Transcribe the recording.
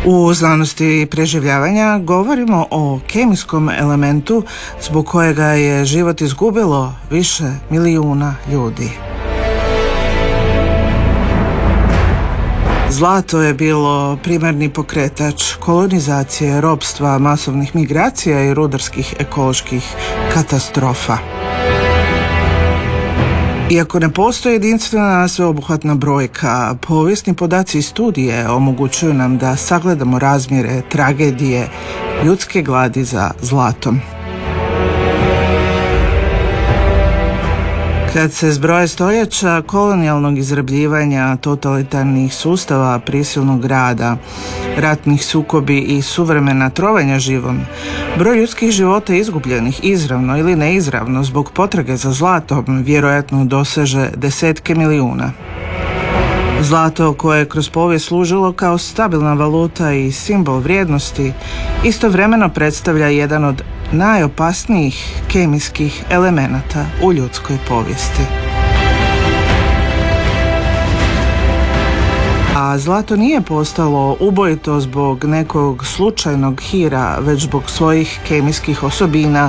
U znanosti preživljavanja govorimo o kemijskom elementu zbog kojega je život izgubilo više milijuna ljudi. Zlato je bilo primarni pokretač kolonizacije, ropstva, masovnih migracija i rudarskih ekoloških katastrofa. Iako ne postoji jedinstvena sveobuhvatna brojka, povijesni podaci i studije omogućuju nam da sagledamo razmjere tragedije ljudske gladi za zlatom. Kad se zbroje stoljeća kolonijalnog izrabljivanja, totalitarnih sustava, prisilnog rada, ratnih sukobi i suvremena trovanja živom, broj ljudskih života izgubljenih izravno ili neizravno zbog potrage za zlatom vjerojatno doseže desetke milijuna. Zlato, koje je kroz povijest služilo kao stabilna valuta i simbol vrijednosti, istovremeno predstavlja jedan od najopasnijih kemijskih elemenata u ljudskoj povijesti. A zlato nije postalo ubojito zbog nekog slučajnog hira, već zbog svojih kemijskih osobina